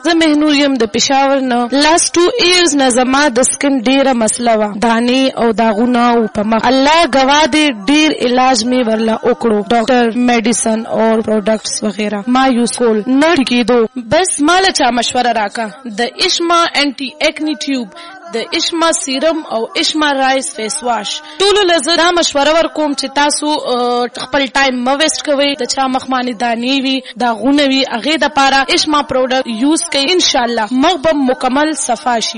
زه مهنور یم د پېښور نه. لاست 2 years نه زما د سکن ډېره مسله وه، دانې او داغونه او په مخ. الله ګواه دی ډېر علاج مې ورله وکړو، ډاکټر، میډیسن او پروډکټس وغیره ما یوز کول، نه ټیکېدو. بس ماله چا مشوره راکا د اشما انټي ایکنی ټیوب، د اشما سیرم او اشما رایس فیس واش. ټولو له زه دا مشوره ورکوم چې تاسو خپل ټایم مه ویسټ کوئ. د چا مخ باندې دانې وي، داغونه وي، هغې دپاره اشما پروډکټ یوز کوئ، انشاءالله مخ به مکمل صفا شي.